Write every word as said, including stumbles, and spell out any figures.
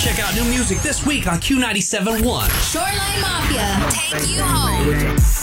Check out new music this week on Q ninety-seven point one. Shoreline Mafia, take you home.